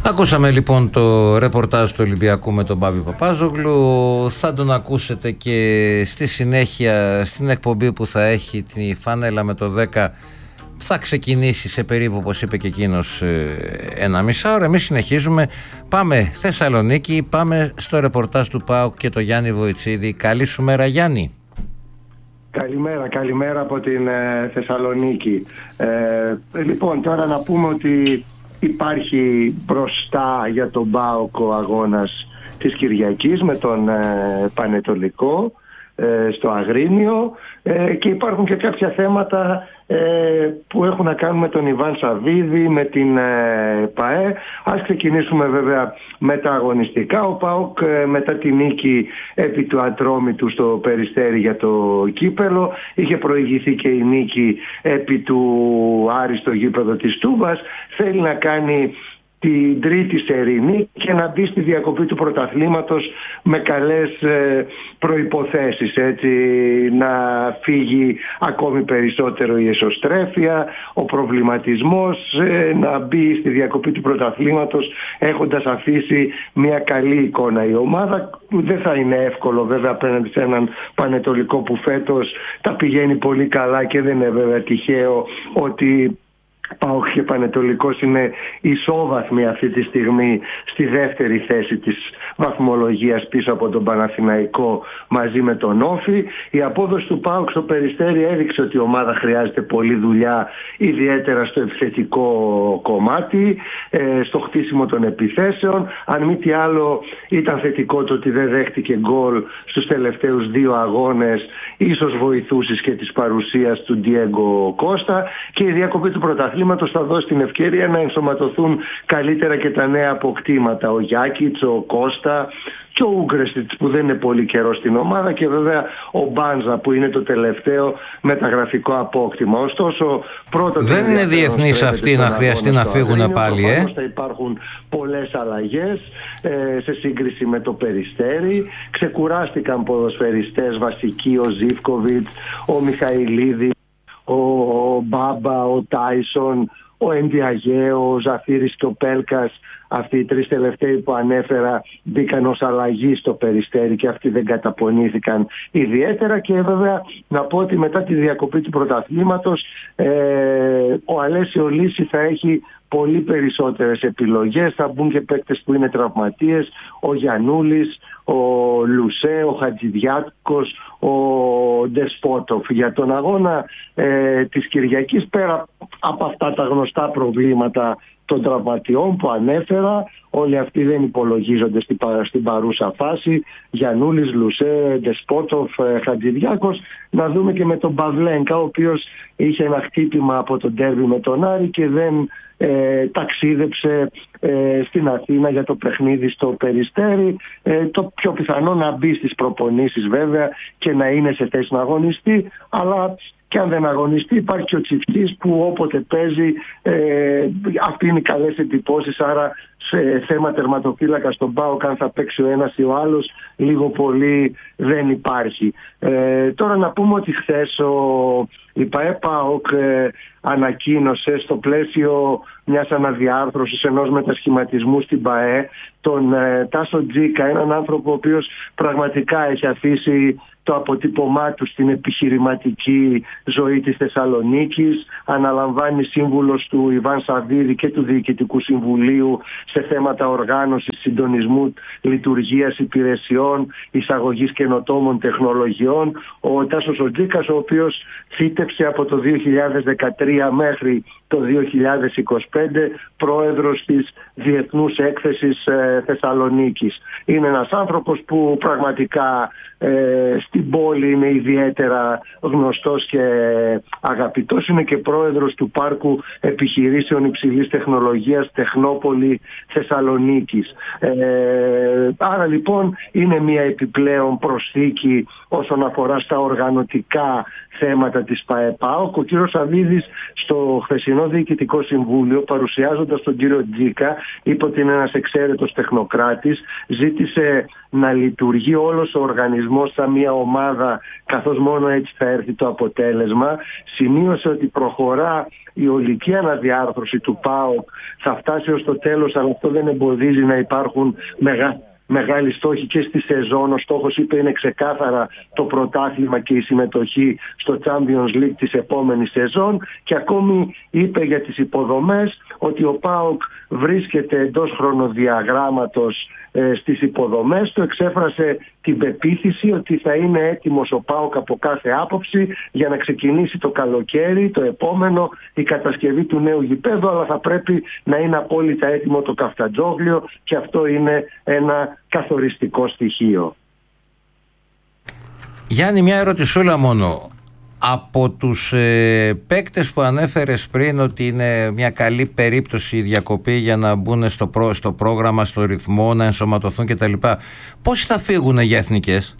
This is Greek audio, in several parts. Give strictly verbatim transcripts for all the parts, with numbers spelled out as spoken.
Ακούσαμε λοιπόν το ρεπορτάζ του Ολυμπιακού με τον Μπάμπη Παπάζογλου. Θα τον ακούσετε και στη συνέχεια στην εκπομπή που θα έχει την Φάνελα με το δέκα. Θα ξεκινήσει σε περίπου, όπως είπε και εκείνος, ένα μισάωρο. Εμείς συνεχίζουμε. Πάμε Θεσσαλονίκη, πάμε στο ρεπορτάζ του ΠΑΟΚ και το Γιάννη Βοητσίδη. Καλή σου μέρα, Γιάννη. Καλημέρα, καλημέρα από την ε, Θεσσαλονίκη. Ε, λοιπόν, τώρα να πούμε ότι υπάρχει μπροστά για τον ΠΑΟΚ ο αγώνας της Κυριακής με τον ε, Πανετολικό ε, στο Αγρίνιο ε, και υπάρχουν και κάποια θέματα ε, που έχουν να κάνουν με τον Ιβάν Σαββίδη, με την ε, ΠΑΕ. Ας ξεκινήσουμε βέβαια με τα αγωνιστικά. Ο ΠΑΟΚ ε, μετά τη νίκη επί του Ατρόμητου στο Περιστέρι για το κύπελο, είχε προηγηθεί και η νίκη επί του Άρη στο γήπεδο της Τούμπας. Θέλει να κάνει την τρίτη σερινή και να μπει στη διακοπή του πρωταθλήματος με καλές προϋποθέσεις, έτσι, να φύγει ακόμη περισσότερο η εσωστρέφεια, ο προβληματισμός, να μπει στη διακοπή του πρωταθλήματος έχοντας αφήσει μια καλή εικόνα η ομάδα. Δεν θα είναι εύκολο βέβαια απέναντι σε έναν Πανετολικό που φέτος τα πηγαίνει πολύ καλά και δεν είναι βέβαια τυχαίο ότι ΠΑΟΚ και Πανετολικός είναι ισόβαθμοι αυτή τη στιγμή στη δεύτερη θέση της βαθμολογίας πίσω από τον Παναθηναϊκό μαζί με τον Όφη. Η απόδοση του ΠΑΟΚ στο Περιστέρι έδειξε ότι η ομάδα χρειάζεται πολλή δουλειά, ιδιαίτερα στο επιθετικό κομμάτι, στο χτίσιμο των επιθέσεων. Αν μη τι άλλο, ήταν θετικό το ότι δεν δέχτηκε γκολ στους τελευταίους δύο αγώνες, ίσως βοηθούσεις και της παρουσίας του Ντιέγκο Κώστα, και η διακοπή του πρωταθλήματος θα δώσει την ευκαιρία να ενσωματωθούν καλύτερα και τα νέα αποκτήματα, ο Γιάκιτς, ο Κώστα και ο Ούγκρεστιτς που δεν είναι πολύ καιρό στην ομάδα, και βέβαια ο Μπάντζα που είναι το τελευταίο μεταγραφικό απόκτημα. Ωστόσο, πρώτα δεν είναι διεθνείς αυτοί να χρειαστεί να φύγουν πάλι, ε. Θα υπάρχουν πολλές αλλαγές ε, σε σύγκριση με το Περιστέρι. Ξεκουράστηκαν ποδοσφαιριστές βασικοί, ο Ζίβκοβιτς, ο Μιχαηλίδης, ο Μπάμπα, ο Τάισον, ο Ενδιαγέο, ο Ζαφύρης και ο Πέλκας. Αυτοί οι τρεις τελευταίοι που ανέφερα μπήκαν ως αλλαγή στο Περιστέρι και αυτοί δεν καταπονήθηκαν ιδιαίτερα. Και βέβαια να πω ότι μετά τη διακοπή του πρωταθλήματος ε, ο Αλέσιο Λύση θα έχει πολύ περισσότερες επιλογές. Θα μπουν και παίκτες που είναι τραυματίες, ο Γιαννούλης, ο Λουσέ, ο Χατζηδιάκος, ο Ντεσπότοφ. Για τον αγώνα ε, της Κυριακής, πέρα από αυτά τα γνωστά προβλήματα των τραυματιών που ανέφερα, όλοι αυτοί δεν υπολογίζονται στην, στην παρούσα φάση. Γιαννούλης, Λουσέ, Ντεσπότοφ, Χατζηδιάκος. Να δούμε και με τον Παυλένκα, ο οποίος είχε ένα χτύπημα από τον ντέρμπι με τον Άρη και δεν ε, ταξίδεψε ε, στην Αθήνα για το παιχνίδι στο Περιστέρι. Ε, το πιο πιθανό να μπει στις προπονήσεις βέβαια και να είναι σε θέση να αγωνιστεί, αλλά και αν δεν αγωνιστεί υπάρχει και ο Τσιφτής που όποτε παίζει, ε, αυτοί είναι οι καλές εντυπώσεις. Άρα σε θέμα τερματοφύλακα στον ΠΑΟΚ, αν θα παίξει ο ένας ή ο άλλος, λίγο πολύ δεν υπάρχει. Ε, τώρα να πούμε ότι χθες ο, η ΠΑΕ ΠΑΟΚ ε, ανακοίνωσε στο πλαίσιο μιας αναδιάρθρωσης, ενός μετασχηματισμού στην ΠΑΕ, τον ε, Τάσο Τζίκα, έναν άνθρωπο ο οποίος πραγματικά έχει αφήσει το αποτύπωμά του στην επιχειρηματική ζωή της Θεσσαλονίκης. Αναλαμβάνει σύμβουλος του Ιβάν Σαββίδη και του Διοικητικού Συμβουλίου σε θέματα οργάνωσης, συντονισμού, λειτουργίας υπηρεσιών, εισαγωγής καινοτόμων τεχνολογιών. Ο Τάσος ο Τζίκας, ο οποίος φύτεψε από το δύο χιλιάδες δεκατρία μέχρι το δύο χιλιάδες είκοσι πέντε πρόεδρος της Διεθνούς Έκθεσης ε, Θεσσαλονίκης. Είναι ένας άνθρωπος που πραγματικά ε, στην πόλη είναι ιδιαίτερα γνωστός και αγαπητός. Είναι και πρόεδρος του Πάρκου Επιχειρήσεων Υψηλής Τεχνολογίας Τεχνόπολη Θεσσαλονίκης. Ε, άρα λοιπόν είναι μια επιπλέον προσθήκη όσον αφορά στα οργανωτικά θέματα της ΠΑΕ ΠΑΟΚ. Ο κ. Σαββίδης στο χθεσινό σημερινό Διοικητικό Συμβούλιο, παρουσιάζοντας τον κύριο Τζίκα, είπε ότι είναι ένας εξαίρετος τεχνοκράτης, ζήτησε να λειτουργεί όλος ο οργανισμός σαν μια ομάδα, καθώς μόνο έτσι θα έρθει το αποτέλεσμα. Σημείωσε ότι προχωρά η ολική αναδιάρθρωση του ΠΑΟΚ, θα φτάσει ως το τέλος, αλλά αυτό δεν εμποδίζει να υπάρχουν μεγάλα μεγάλη στόχη και στη σεζόν. Ο στόχος, είπε, είναι ξεκάθαρα το πρωτάθλημα και η συμμετοχή στο Champions League της επόμενης σεζόν. Και ακόμη είπε για τις υποδομές ότι ο ΠΑΟΚ βρίσκεται εντός χρονοδιαγράμματος ε, στις υποδομές. Το εξέφρασε την πεποίθηση ότι θα είναι έτοιμος ο ΠΑΟΚ από κάθε άποψη για να ξεκινήσει το καλοκαίρι, το επόμενο, η κατασκευή του νέου γηπέδου, αλλά θα πρέπει να είναι απόλυτα έτοιμο το Καφτατζόγλιο και αυτό είναι ένα καθοριστικό στοιχείο. Γιάννη, μια ερωτησούλα μόνο. Από τους ε, παίκτες που ανέφερες πριν ότι είναι μια καλή περίπτωση η διακοπή για να μπουν στο, προ, στο πρόγραμμα, στο ρυθμό, να ενσωματωθούν κτλ. Πόσοι θα φύγουν για εθνικές?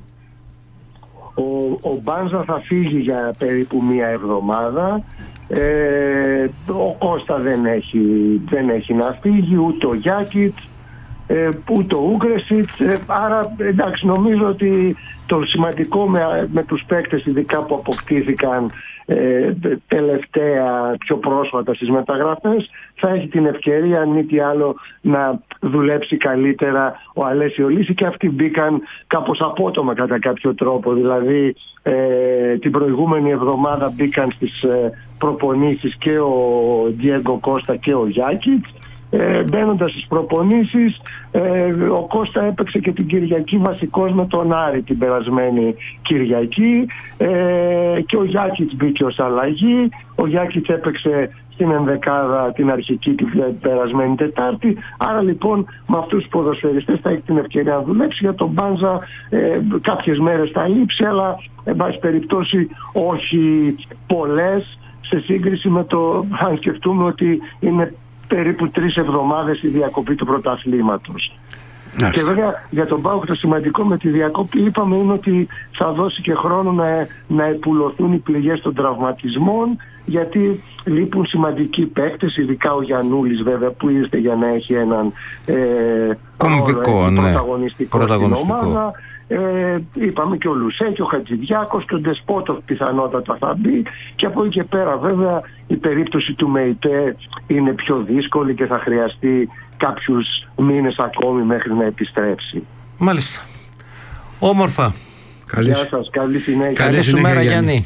Ο, ο Μπάνζα θα φύγει για περίπου μία εβδομάδα. Ε, ο Κώστα δεν έχει, δεν έχει να φύγει, ούτε ο Γιάκιτς, ε, ούτε ο Ούγκρεσιτς. Ε, άρα εντάξει, νομίζω ότι το σημαντικό με, με τους παίκτες ειδικά που αποκτήθηκαν ε, τελευταία, πιο πρόσφατα στις μεταγραφές, θα έχει την ευκαιρία αν μη τι άλλο να δουλέψει καλύτερα ο Αλέσιο Λύση, και αυτοί μπήκαν κάπως απότομα κατά κάποιο τρόπο. Δηλαδή ε, την προηγούμενη εβδομάδα μπήκαν στις ε, προπονήσεις και ο Ντιέγκο Κώστα και ο Γιάκιτς. Ε, μπαίνοντας στις προπονήσεις, ε, ο Κώστα έπαιξε και την Κυριακή βασικός με τον Άρη την περασμένη Κυριακή, ε, και ο Γιάκιτς μπήκε ως αλλαγή. Ο Γιάκιτς έπαιξε στην ενδεκάδα την αρχική την περασμένη Τετάρτη. Άρα λοιπόν με αυτούς τους ποδοσφαιριστές θα έχει την ευκαιρία να δουλέψει. Για τον Μπάνζα ε, κάποιες μέρες θα λείψει, αλλά εν πάση περιπτώσει όχι πολλές, σε σύγκριση με το, αν σκεφτούμε ότι είναι περίπου τρεις εβδομάδες η διακοπή του πρωταθλήματος. Και βέβαια για τον ΠΑΟΚ το σημαντικό με τη διακοπή, είπαμε, είναι ότι θα δώσει και χρόνο να, να επουλωθούν οι πληγές των τραυματισμών, γιατί λείπουν σημαντικοί παίκτες, ειδικά ο Γιαννούλης βέβαια που ήρθε για να έχει έναν ε, κομβικό, ναι, πρωταγωνιστικό, πρωταγωνιστικό στην ομάδα. Ε, είπαμε και ο Λουσέ και ο Χατζηδιάκος και ο Ντεσπότοφ πιθανότατα θα μπει, και από εκεί και πέρα βέβαια η περίπτωση του ΜΕΙΤΕ είναι πιο δύσκολη και θα χρειαστεί κάποιους μήνες ακόμη μέχρι να επιστρέψει. Μάλιστα. Όμορφα. Καλή. Γεια σας, καλή συνέχεια. Καλή σου μέρα, Γιάννη.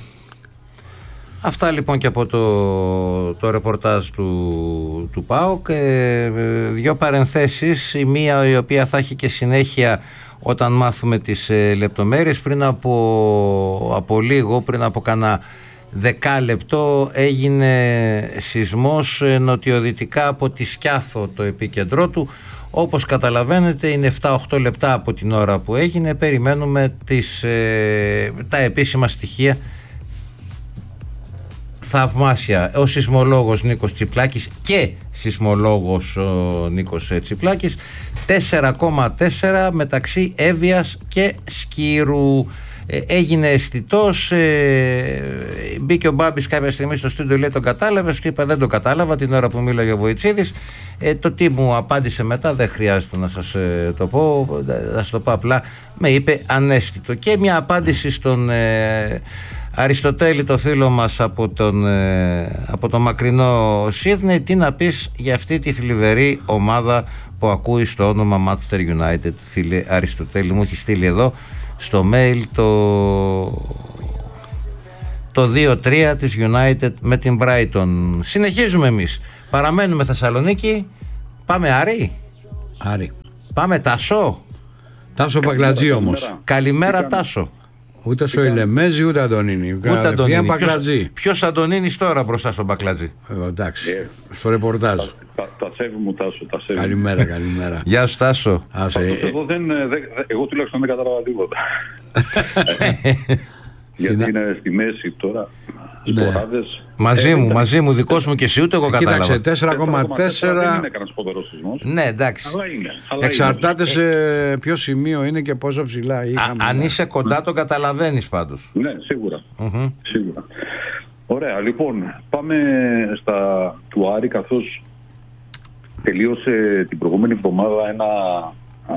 Αυτά λοιπόν και από το, το ρεπορτάζ του, του ΠΑΟΚ. Ε, δύο παρενθέσεις, η μία η οποία θα έχει και συνέχεια όταν μάθουμε τις ε, λεπτομέρειες. Πριν από, από λίγο, πριν από κάνα δεκάλεπτο, έγινε σεισμός ε, νοτιοδυτικά από τη Σκιάθο, το επίκεντρό του. Όπως καταλαβαίνετε είναι επτά οχτώ λεπτά από την ώρα που έγινε. Περιμένουμε τις, ε, τα επίσημα στοιχεία. Θαυμάσια ο σεισμολόγος Νίκος Τσιπλάκης και σεισμολόγος ο Νίκος Τσιπλάκης. Τέσσερα κόμμα τέσσερα μεταξύ Εύβοιας και Σκύρου. Ε, έγινε αισθητός, ε, μπήκε ο Μπάμπης κάποια στιγμή στο στούντιο, λέει τον κατάλαβες, και είπα δεν το κατάλαβα την ώρα που μίλαγε ο Βοητσίδης. Ε, το τι μου απάντησε μετά δεν χρειάζεται να σας ε, το πω, θα σας το πω απλά, με είπε αναίσθητο. Και μια απάντηση στον ε, Αριστοτέλη, το φίλο μας από τον, ε, από το μακρινό Σίδνεϊ, τι να πεις για αυτή τη θλιβερή ομάδα που ακούει στο όνομα Manchester United. Φίλε Αριστοτέλη, μου έχει στείλει εδώ στο mail το, το δύο τρία της United με την Brighton. Συνεχίζουμε εμείς, παραμένουμε Θεσσαλονίκη. Πάμε Άρη. Άρη. Πάμε Τάσο. Τάσο Πακλατζή όμως. Καλημέρα Τάσο. Ούτε Σοηλεμέζη ούτε Αντωνίνη. Ούτε Αντωνίνη. Ποιος, ποιος Αντωνίνης τώρα μπροστά στον Πακλατζή? Ε, εντάξει. Yeah. Στο ρεπορτάζ. Τα, τα, τα σέβη μου Τάσο. Τα σέβη. Καλημέρα, καλημέρα. Γεια σου Τάσο. Άσε, ε, εγώ, δεν, δεν, εγώ τουλάχιστον δεν κατάλαβα τίποτα. Γιατί είναι στη μέση τώρα. Ναι. Μαζί ε, μου, ήταν... μαζί μου, δικός μου και εσύ, ούτε εγώ κατάλαβα. Κοίταξε, τέσσερα κόμμα τέσσερα. Δεν είναι κανένας φοβερός σεισμός. Ναι, εντάξει. Αλλά είναι. Αλλά εξαρτάται είναι. σε ποιο σημείο είναι και πόσο ψηλά είχαμε. Α, αν είσαι κοντά, το καταλαβαίνεις πάντως. Ναι, σίγουρα. Mm-hmm. Σίγουρα. Ωραία, λοιπόν, πάμε στα του Άρη, καθώς τελείωσε την προηγούμενη εβδομάδα ένα, α,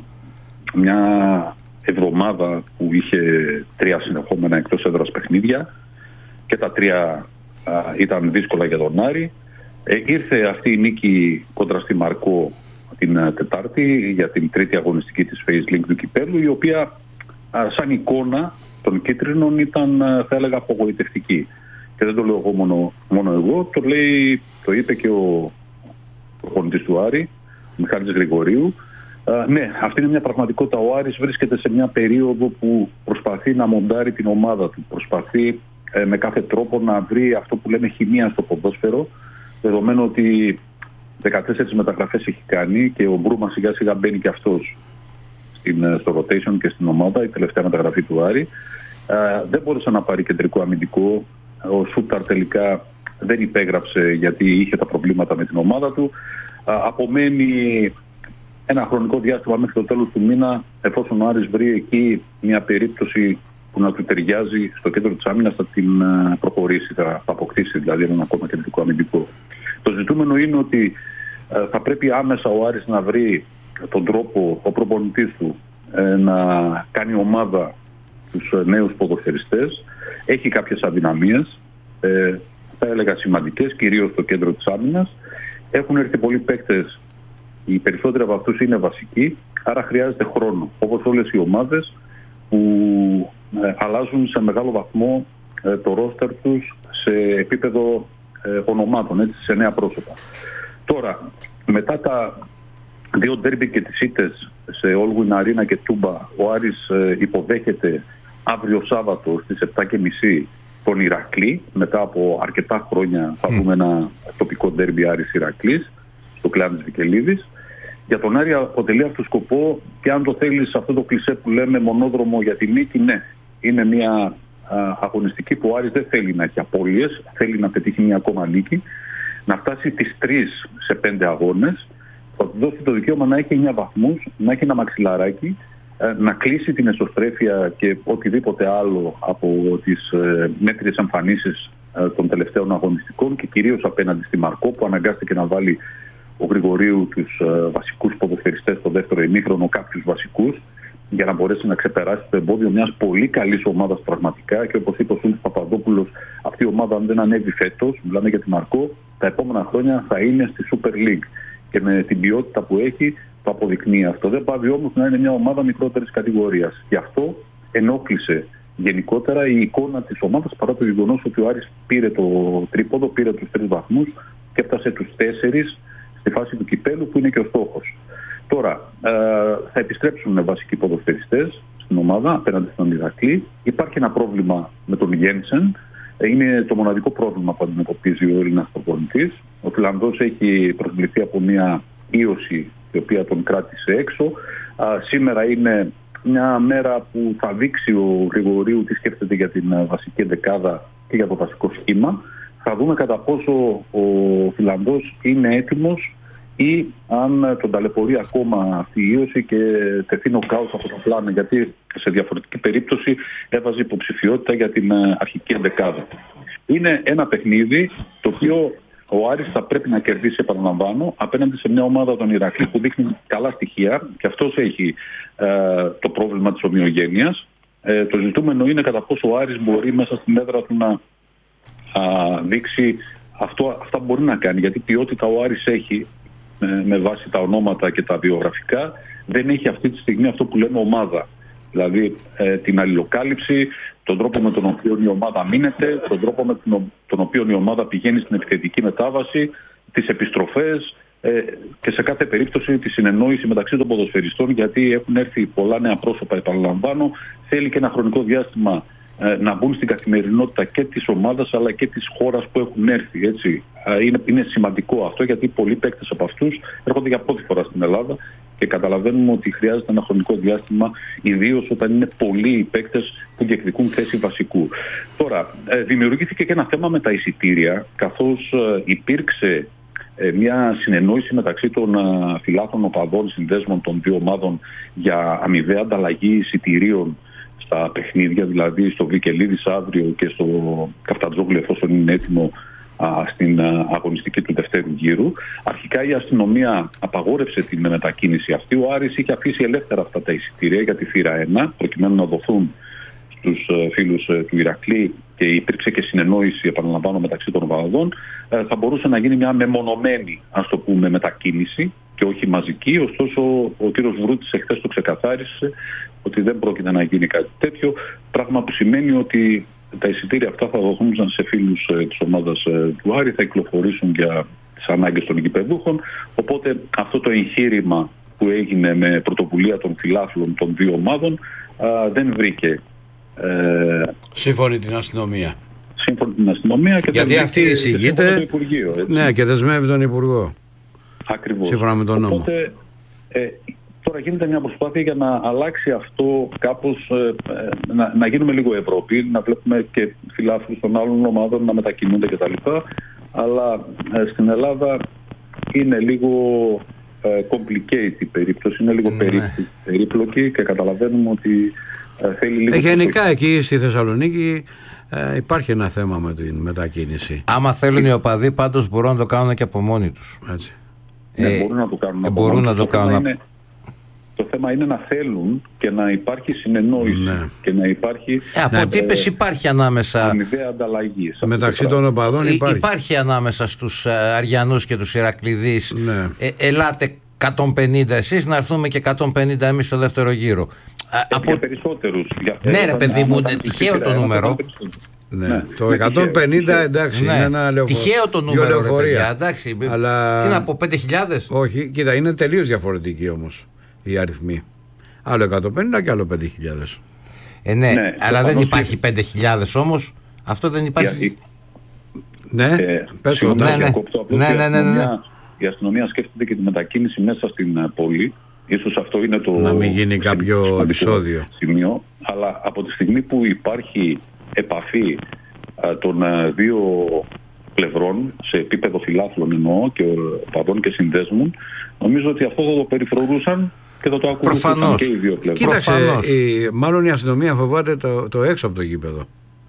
μια εβδομάδα που είχε τρία συνεχόμενα εκτός έδρας παιχνίδια και τα τρία α, ήταν δύσκολα για τον Άρη. Ε, ήρθε αυτή η νίκη κόντρα στη Μαρκό την α, Τετάρτη για την τρίτη αγωνιστική της Phase Link του Κυπέλλου, η οποία α, σαν εικόνα των κίτρινων ήταν, α, θα έλεγα, απογοητευτική. Και δεν το λέω εγώ μόνο, μόνο εγώ, το, λέει, το είπε και ο προπονητής του Άρη, ο Μιχάλης Γρηγορίου. Uh, ναι, αυτή είναι μια πραγματικότητα. Ο Άρης βρίσκεται σε μια περίοδο που προσπαθεί να μοντάρει την ομάδα του. Προσπαθεί ε, με κάθε τρόπο να βρει αυτό που λέμε χημεία στο ποδόσφαιρο, δεδομένου ότι δεκατέσσερις μεταγραφές έχει κάνει και ο Μπρούμα σιγά σιγά μπαίνει και αυτός στην, στο rotation και στην ομάδα, η τελευταία μεταγραφή του Άρη. Uh, δεν μπόρεσε να πάρει κεντρικό αμυντικό. Ο Σούταρ τελικά δεν υπέγραψε γιατί είχε τα προβλήματα με την ομάδα του. Uh, απομένει ένα χρονικό διάστημα μέχρι το τέλος του μήνα, εφόσον ο Άρης βρει εκεί μια περίπτωση που να του ταιριάζει στο κέντρο της άμυνας, θα την προχωρήσει, θα αποκτήσει δηλαδή έναν ακόμα κεντρικό αμυντικό. Το ζητούμενο είναι ότι θα πρέπει άμεσα ο Άρης να βρει τον τρόπο, ο προπονητής του, να κάνει ομάδα τους νέους ποδοσφαιριστές. Έχει κάποιες αδυναμίες, θα έλεγα σημαντικές, κυρίως στο κέντρο της άμυνας. Έχουν έρθει πολλοί παίκτες. Οι περισσότεροι από αυτούς είναι βασικοί, άρα χρειάζεται χρόνο. Όπως όλες οι ομάδες που ε, αλλάζουν σε μεγάλο βαθμό ε, το ρόστερ τους σε επίπεδο ε, ονομάτων, έτσι, σε νέα πρόσωπα. Τώρα, μετά τα δύο ντέρμπι και τις ήττες σε Όλγουιν Αρίνα και Τούμπα, ο Άρης ε, υποδέχεται αύριο Σάββατο στις επτά και μισή τον Ηρακλή. Μετά από αρκετά χρόνια θα δούμε mm. ένα τοπικό ντέρμπι Άρης Ηρακλής στο κλάν της Βικελίδης. Για τον Άρη αποτελεί αυτό σκοπό, και αν το θέλεις αυτό το κλισέ που λέμε μονόδρομο για τη νίκη, ναι, είναι μια α, αγωνιστική που ο Άρης δεν θέλει να έχει απώλειες, θέλει να πετύχει μια ακόμα νίκη, να φτάσει τις τρεις σε πέντε αγώνες, θα του δώσει το δικαίωμα να έχει εννιά βαθμούς, να έχει ένα μαξιλαράκι, να κλείσει την εσωστρέφεια και οτιδήποτε άλλο από τις ε, μέτριες εμφανίσεις ε, των τελευταίων αγωνιστικών και κυρίως απέναντι στη Μαρκό, που αναγκάστηκε να βάλει ο Γρηγορίου τους ε, βασικούς ποδοσφαιριστές στο δεύτερο ημίχρονο, κάποιους βασικούς, για να μπορέσει να ξεπεράσει το εμπόδιο μιας πολύ καλής ομάδας πραγματικά. Και όπως είπε ο Σούλης Παπαδόπουλος, αυτή η ομάδα, αν δεν ανέβει φέτος, μιλάμε για τη Μαρκό, τα επόμενα χρόνια θα είναι στη Super League. Και με την ποιότητα που έχει, το αποδεικνύει αυτό. Δεν πάβει όμως να είναι μια ομάδα μικρότερης κατηγορίας. Γι' αυτό ενόχλησε γενικότερα η εικόνα της ομάδας, παρά το γεγονός ότι ο Άρης πήρε το τρίποδο, πήρε τους τρεις βαθμούς και έφτασε τους τέσσερις στη φάση του κυπέλου, που είναι και ο στόχος. Τώρα, ε, θα επιστρέψουν βασικοί ποδοσφαιριστές στην ομάδα απέναντι στον Ηρακλή. Υπάρχει ένα πρόβλημα με τον Γένσεν. Είναι το μοναδικό πρόβλημα που αντιμετωπίζει ο Έλληνας προπονητής. Ο Φιλανδός έχει προσβληθεί από μια ίωση η οποία τον κράτησε έξω. Α, σήμερα είναι μια μέρα που θα δείξει ο Γρηγορίου τι σκέφτεται για την βασική δεκάδα και για το βασικό σχήμα. Θα δούμε κατά πόσο ο Φιλανδός είναι έτοιμος ή αν τον ταλαιπωρεί ακόμα αυτή η ίωση και τεθεί νοκάουτ από το πλάνο, γιατί σε διαφορετική περίπτωση έβαζε υποψηφιότητα για την αρχική δεκάδα. Είναι ένα παιχνίδι το οποίο ο Άρης θα πρέπει να κερδίσει, επαναλαμβάνω, απέναντι σε μια ομάδα των Ηρακλή που δείχνει καλά στοιχεία, και αυτός έχει ε, το πρόβλημα της ομοιογένειας. Ε, το ζητούμενο είναι κατά πόσο ο Άρης μπορεί μέσα στην έδρα του να α, δείξει αυτό, αυτά που μπορεί να κάνει, γιατί ποιότητα ο Άρης έχει ε, με βάση τα ονόματα και τα βιογραφικά, δεν έχει αυτή τη στιγμή αυτό που λέμε ομάδα. Δηλαδή ε, την αλληλοκάλυψη, τον τρόπο με τον οποίο η ομάδα μείνεται, τον τρόπο με τον οποίο η ομάδα πηγαίνει στην επιθετική μετάβαση, τις επιστροφές ε, και σε κάθε περίπτωση τη συνεννόηση μεταξύ των ποδοσφαιριστών, γιατί έχουν έρθει πολλά νέα πρόσωπα, επαναλαμβάνω. Θέλει και ένα χρονικό διάστημα ε, να μπουν στην καθημερινότητα και της ομάδας αλλά και της χώρας που έχουν έρθει. Έτσι. Ε, είναι, είναι σημαντικό αυτό, γιατί πολλοί παίκτες από αυτούς έρχονται για πρώτη φορά στην Ελλάδα και καταλαβαίνουμε ότι χρειάζεται ένα χρονικό διάστημα, ιδίως όταν είναι πολλοί οι παίκτες που διεκδικούν θέση βασικού. Τώρα, ε, δημιουργήθηκε και ένα θέμα με τα εισιτήρια, καθώς ε, υπήρξε ε, μια συνεννόηση μεταξύ των ε, φιλάθλων οπαδών συνδέσμων των δύο ομάδων για αμοιβαία ανταλλαγή εισιτηρίων στα παιχνίδια, δηλαδή στο Βικελίδης αύριο και στο Καφτατζόγλου εφόσον είναι έτοιμο α, στην α, αγωνιστική του δευτέρου γύρου. Αρχικά η αστυνομία απαγόρευσε την μετακίνηση αυτή. Ο Άρης είχε αφήσει ελεύθερα αυτά τα εισιτήρια για τη θύρα ένα, προκειμένου να δοθούν στους φίλους του Ηρακλή, και υπήρξε και συνεννόηση, επαναλαμβάνω, μεταξύ των οπαδών. Θα μπορούσε να γίνει μια μεμονωμένη, ας το πούμε, μετακίνηση και όχι μαζική. Ωστόσο, ο κύριος Βρούτης εχθές το ξεκαθάρισε ότι δεν πρόκειται να γίνει κάτι τέτοιο, πράγμα που σημαίνει ότι τα εισιτήρια αυτά θα δοθούν σε φίλους της ομάδας του Άρη, θα κυκλοφορήσουν για τις ανάγκες των οικειπεδούχων. Οπότε αυτό το εγχείρημα που έγινε με πρωτοβουλία των φιλάθλων των δύο ομάδων α, δεν βρήκε ε, σύμφωνη την αστυνομία. Σύμφωνη την αστυνομία και γιατί αυτή εισηγείται. Το Υπουργείο, ναι, και δεσμεύει τον Υπουργό. Ακριβώς. Σύμφωνα με τον νόμο. Οπότε, ε, τώρα γίνεται μια προσπάθεια για να αλλάξει αυτό κάπως, ε, να, να γίνουμε λίγο Ευρώπη, να βλέπουμε και φιλάθλους των άλλων ομάδων να μετακινούνται κτλ. Αλλά ε, στην Ελλάδα είναι λίγο ε, complicated η περίπτωση, είναι λίγο ναι. περίπλοκη και καταλαβαίνουμε ότι ε, θέλει λίγο... Ε, γενικά εκεί στη Θεσσαλονίκη ε, υπάρχει ένα θέμα με την μετακίνηση. Άμα θέλουν οι οπαδοί πάντως μπορούν να το κάνουν και από μόνοι τους. Έτσι. Ναι, Ε, μπορούν να το κάνουν. ε, μπορούν να το, το κάνουν. Θέμα είναι, το θέμα είναι να θέλουν και να υπάρχει συνεννόηση, ναι. και να υπάρχει Ε, από ό,τι είπες, υπάρχει ανάμεσα. αμοιβαία ανταλλαγή. Μεταξύ των οπαδών υπάρχει. Υπάρχει ανάμεσα στους ε, Αριανούς και τους Ηρακλειδείς. Ναι. Ε, ελάτε εκατόν πενήντα εσείς, να έρθουμε και εκατόν πενήντα εμείς στο δεύτερο γύρο. Ε, από... Για περισσότερους. Για, Ναι, ρε παιδί μου, τυχαίο το νούμερο. Ναι. Ναι. Το εκατόν πενήντα εντάξει, Ναι. είναι ένα λεωφορείο. Τυχαίο το νούμερο, ρε παιδιά, εντάξει. Αλλά... Τι να πω, πέντε χιλιάδες. Όχι, κοίτα, είναι τελείως διαφορετικοί όμως οι αριθμοί. Άλλο εκατόν πενήντα και άλλο πέντε χιλιάδες. Ε, ναι, Ναι, αλλά δεν προφανώς υπάρχει πέντε χιλιάδες όμως. Αυτό δεν υπάρχει. Για- Ναι, Ε, πες το. συγγνώμη, ναι, Τάσο. ναι. διακόπτω, απλώς Ναι, η ναι, ναι, ναι, ναι. αστυνομία- Η αστυνομία σκέφτεται και τη μετακίνηση μέσα στην ε, πόλη. Ίσως αυτό είναι το... Να μην γίνει κάποιο σημαντικό επεισόδιο. Σημείο, αλλά από τη στιγμή που υπάρχει επαφή ε, των ε, δύο πλευρών, σε επίπεδο φιλάθλων εννοώ, και οπαδών και συνδέσμων, νομίζω ότι αυτό θα το περιφρονούσαν και θα το ακολουθούσαν Προφανώς. και οι δύο πλευρές. Κοίταξε, Προφανώς. η, μάλλον η αστυνομία φοβάται το, το έξω από το γήπεδο.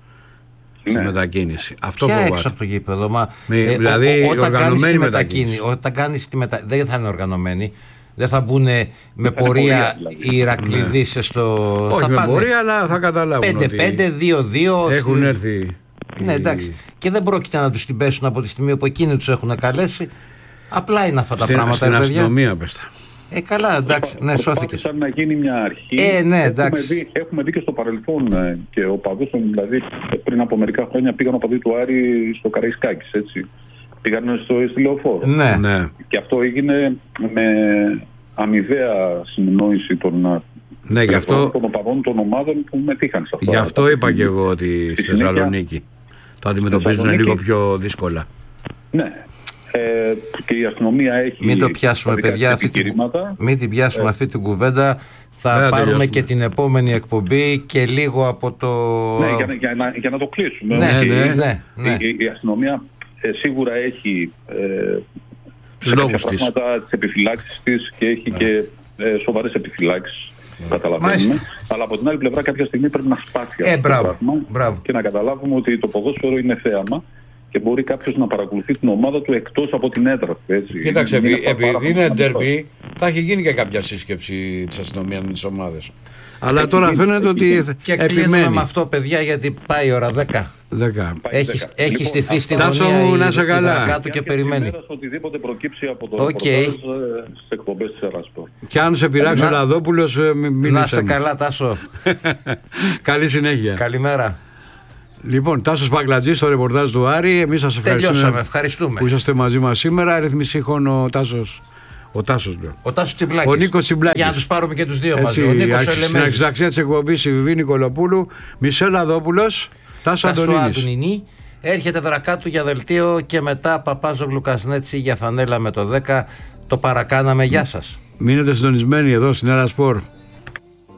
Στη Ναι. μετακίνηση. Αυτό Ποια φοβάται. έξω από το γήπεδο, μα, Με- ε, δηλαδή, ο- ο- όταν οργανωμένη κάνεις τη μετακίνηση. μετακίνηση, όταν κάνεις τη μετα... δεν θα είναι οργανωμένη, δεν θα μπουν με είναι πορεία πορεία, δηλαδή. οι Ηρακλειδείς στο... Όχι θα με πάνε πορεία, αλλά θα καταλάβουν πέντε ότι πέντε, δύο δύο. έχουν στη- έρθει. Ναι, οι- εντάξει. Και δεν πρόκειται να τους την πέσουν από τη στιγμή που εκείνοι τους έχουν καλέσει. Απλά είναι αυτά τα Στην, πράγματα, στην ρε παιδιά. αστυνομία, πες τα. Ε, καλά, εντάξει, ναι, σώθηκες. Προσπάθησαν να γίνει μια αρχή. Ε, ναι, εντάξει. Έχουμε δει, έχουμε δει και στο παρελθόν ε, και ο παδούς, δηλαδή πριν από μερικά χρόνια πήγαν ο παδί του Άρη στο Καραϊσκάκης, έτσι. Πήγαν στο στη Λεωφόρο. Ναι. Ναι. Και αυτό έγινε με αμοιβαία συνεννόηση των, ε, Ναι, γι' αυτό, των οπαδών των ομάδων που μετήχαν σε αυτά. γι' αυτό είπα και εγώ ότι στη συνέχεια- Θεσσαλονίκη το αντιμετωπίζουν Θεσσαλονίκη. λίγο πιο δύσκολα. Ναι. Ε, και η αστυνομία έχει. Μην το πιάσουμε, τα δικά παιδιά, της αυτή την, επιχειρήματα. μην την πιάσουμε αυτή την κουβέντα. Θα Δεν θα πάρουμε τελειώσουμε. και την επόμενη εκπομπή και λίγο από το... Ναι, για, να- για, να, για να το κλείσουμε. Ναι, Και ναι, η- ναι, ναι. Η, η αστυνομία ε, σίγουρα έχει ε, Τους σε λόγους κάποια της. πράγματα τις επιφυλάξεις της και έχει και ε, σοβαρές επιφυλάξεις. Καταλαβαίνουμε. Μάλιστα. Αλλά από την άλλη πλευρά κάποια στιγμή πρέπει να σπάσει Ε, αυτό το μπράβο, πράγμα μπράβο. και να καταλάβουμε ότι το ποδόσφαιρο είναι θέαμα και μπορεί κάποιος να παρακολουθεί την ομάδα του εκτός από την έδρα του. Έτσι. Κοίταξε, Είναι επει- πάρα επειδή πολύ είναι σημαντικό. ντερμπι, θα έχει γίνει και κάποια σύσκεψη της αστυνομίας με τις ομάδες. Αλλά Έχει τώρα γίνει, φαίνεται έχει ότι γίνει. Και κλείνουμε επιμένει. με αυτό, παιδιά, γιατί πάει η ώρα δέκα. Δέκα. Πάει Έχει, δέκα. έχει Λοιπόν, στηθεί στη Τάσο γωνία μου, η, να είσαι η καλά. δρακά του και περιμένει. Σήμερα, οτιδήποτε προκύψει από το Οκ. ρεπορτάζ, ε, στις εκπομπές της Εράσπορ. Και αν σε πειράξει ο Να- Λαδόπουλος, ε, μι- Να μίλησε σε μου. καλά, Τάσο. Καλή συνέχεια. Καλημέρα. Λοιπόν, Τάσος Παγκλατζής στο ρεπορτάζ του Άρη. Εμείς σας Τελειώσαμε, ευχαριστούμε ευχαριστούμε. που είσαστε μαζί μας σήμερα. Ρυθμιστή ήχων ο Τάσος. Ο Τάσος λέω. Ο Τάσος Τσιμπλάκης. Ο Νίκος Τσιμπλάκης. Για να τους πάρουμε και τους δύο μαζί. Έτσι, Ο Νίκος ο στην Ελεμέζης. αξιαξία της εκπομπής η Βιβή Νικολοπούλου, Μισελ Λαδόπουλος, Τάσο Τάσο Αντωνίνης. Αντωνινή. Έρχεται Δρακάτου για δελτίο και μετά Παπάζογλου Κασνέτσι για φανέλα με το δέκα. Το παρακάναμε. Γεια σας. Μείνετε συντονισμένοι εδώ στην Έρα Σπορ.